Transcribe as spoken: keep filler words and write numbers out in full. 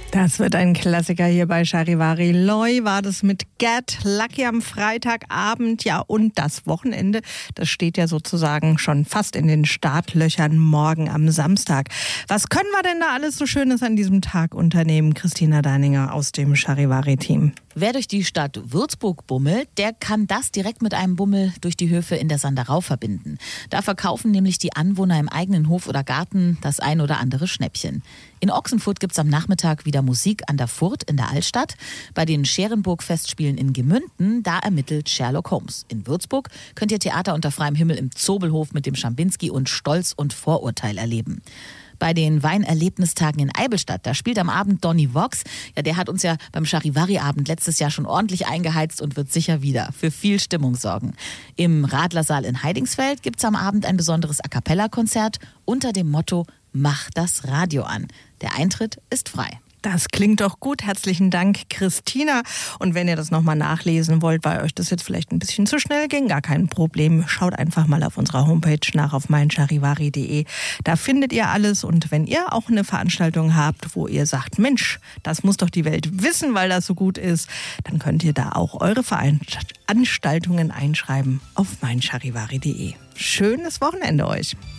Das wird ein Klassiker hier bei Charivari. Loy war das mit Get Lucky am Freitagabend. Ja, und das Wochenende, das steht ja sozusagen schon fast in den Startlöchern morgen am Samstag. Was können wir denn da alles so Schönes an diesem Tag unternehmen? Christina Deininger aus dem Charivari-Team. Wer durch die Stadt Würzburg bummelt, der kann das direkt mit einem Bummel durch die Höfe in der Sanderau verbinden. Da verkaufen nämlich die Anwohner im eigenen Hof oder Garten das ein oder andere Schnäppchen. In Ochsenfurt gibt's am Nachmittag wieder Musik an der Furt in der Altstadt. Bei den Scherenburg-Festspielen in Gemünden, da ermittelt Sherlock Holmes. In Würzburg könnt ihr Theater unter freiem Himmel im Zobelhof mit dem Schambinski und Stolz und Vorurteil erleben. Bei den Weinerlebnistagen in Eibelstadt, da spielt am Abend Donny Vox. Ja, der hat uns ja beim Charivari-Abend letztes Jahr schon ordentlich eingeheizt und wird sicher wieder für viel Stimmung sorgen. Im Radlersaal in Heidingsfeld gibt's am Abend ein besonderes A-Cappella-Konzert unter dem Motto Mach das Radio an. Der Eintritt ist frei. Das klingt doch gut. Herzlichen Dank, Christina. Und wenn ihr das nochmal nachlesen wollt, weil euch das jetzt vielleicht ein bisschen zu schnell ging, gar kein Problem. Schaut einfach mal auf unserer Homepage nach auf meincharivari punkt de. Da findet ihr alles. Und wenn ihr auch eine Veranstaltung habt, wo ihr sagt, Mensch, das muss doch die Welt wissen, weil das so gut ist, dann könnt ihr da auch eure Veranstaltungen einschreiben auf meincharivari punkt de. Schönes Wochenende euch.